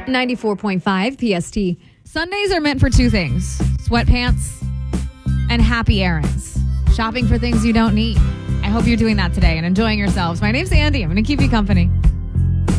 94.5 PST. Sundays are meant for two things: sweatpants and happy errands. Shopping for things you don't need. I hope you're doing that today and enjoying yourselves. My name's Andy. I'm going to keep you company.